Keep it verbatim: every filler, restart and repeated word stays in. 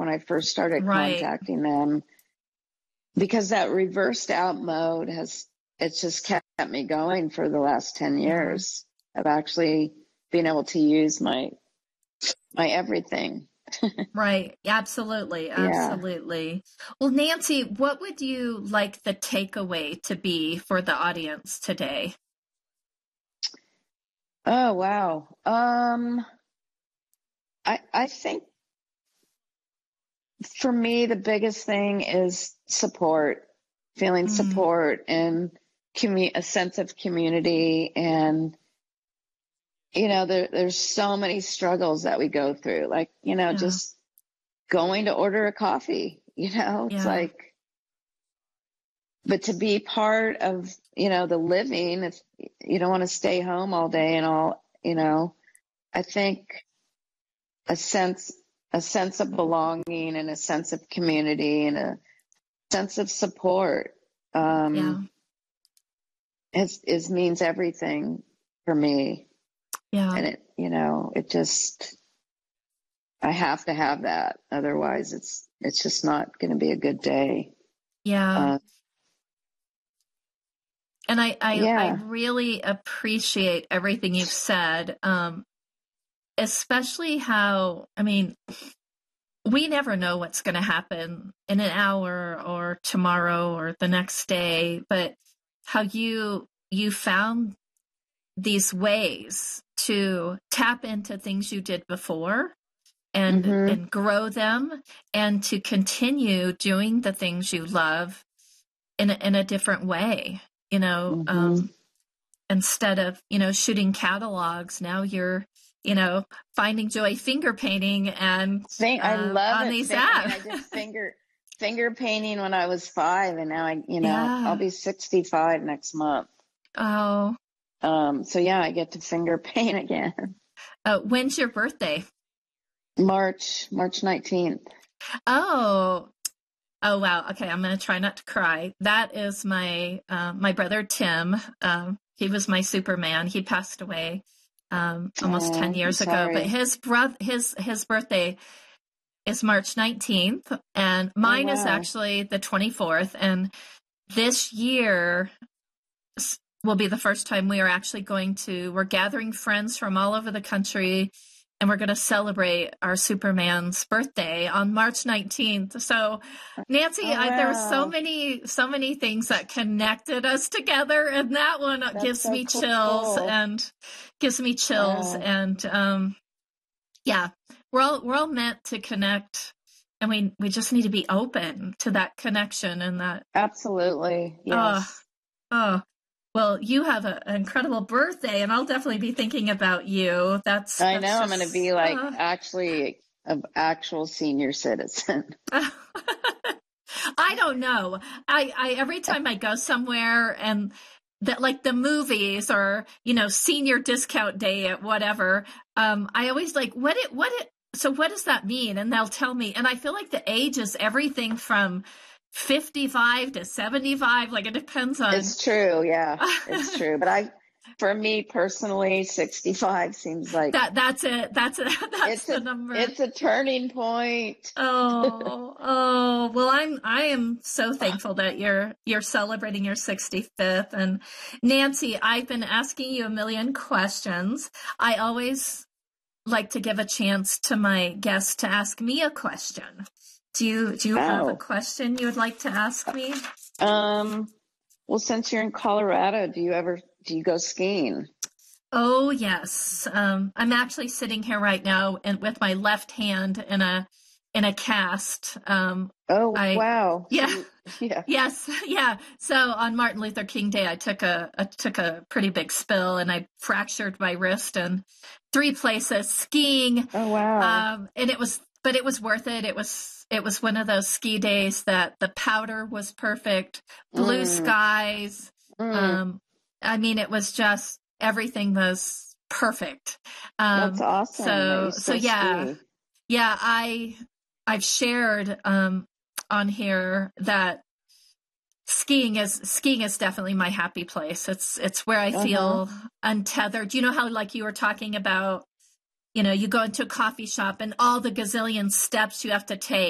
when I first started Right. contacting them, because that reversed out mode has, it's just kept me going for the last ten years yeah. of actually being able to use my, my everything. Right. Absolutely. Absolutely. Yeah. Well, Nancy, what would you like the takeaway to be for the audience today? Oh, wow. Um, I, I think for me, the biggest thing is support, feeling mm. support and commu- a sense of community. And, you know, there, there's so many struggles that we go through, like, you know, yeah. just going to order a coffee, you know, it's yeah. like, but to be part of, you know, the living, if you don't want to stay home all day and all, you know, I think a sense, a sense of belonging and a sense of community and a sense of support, um, yeah. is, is means everything for me. Yeah. And it, you know, it just, I have to have that. Otherwise it's, it's just not going to be a good day. Yeah. Uh, and I, I, yeah. I really appreciate everything you've said. Um, especially how, I mean, we never know what's going to happen in an hour or tomorrow or the next day, but how you, you found these ways to tap into things you did before and, mm-hmm. and grow them and to continue doing the things you love in a, in a different way, you know, mm-hmm. um, instead of, you know, shooting catalogs, now you're, you know, finding joy finger painting and Think, I uh, love on it. these Think, apps. I, mean, I did finger finger painting when I was five, and now I, you know, yeah. I'll be sixty-five next month. Oh. Um. So yeah, I get to finger paint again. Uh, when's your birthday? March March nineteenth. Oh. Oh wow. Okay, I'm gonna try not to cry. That is my uh, my brother Tim. Um, he was my Superman. He passed away um, almost oh, ten years ago. But his brother, his his birthday is March nineteenth, and mine oh, wow. is actually the twenty-fourth. And this year will be the first time we are actually going to. We're gathering friends from all over the country, and we're going to celebrate our Superman's birthday on March nineteenth. So, Nancy, oh, wow. I, there were so many, so many things that connected us together, and that one That's gives so me cool. chills and gives me chills. Wow. And um, yeah, we're all we're all meant to connect, and we we just need to be open to that connection and that. Absolutely, yes. Oh, oh. Well, you have a, an incredible birthday, and I'll definitely be thinking about you. That's, I that's know just, I'm going to be like uh, actually an actual senior citizen. I don't know. I, I every time I go somewhere and that like the movies or you know senior discount day at whatever, um, I always like what it what it. So what does that mean? And they'll tell me, and I feel like the age is everything from fifty-five to seventy-five, like it depends on. It's true, yeah, it's true. But I, for me personally, sixty-five seems like that. That's it. That's it. That's it's the a, number. It's a turning point. Oh, oh. Well, I'm. I am so thankful that you're you're celebrating your sixty-fifth. And Nancy, I've been asking you a million questions. I always like to give a chance to my guests to ask me a question. Do you do you oh. have a question you would like to ask me? Um, well, since you're in Colorado, do you ever do you go skiing? Oh yes, um, I'm actually sitting here right now and with my left hand in a in a cast. Um, oh I, wow! Yeah, so, yeah, yes, yeah. So on Martin Luther King Day, I took a I took a pretty big spill and I fractured my wrist in three places skiing. Oh wow! Um, and it was. But it was worth it. It was it was one of those ski days that the powder was perfect, blue mm. skies. Mm. Um, I mean, it was just everything was perfect. Um, That's awesome. So that so yeah, ski. yeah. I I've shared um, on here that skiing is skiing is definitely my happy place. It's it's where I feel uh-huh. untethered. You know how like you were talking about. You know, you go into a coffee shop and all the gazillion steps you have to take.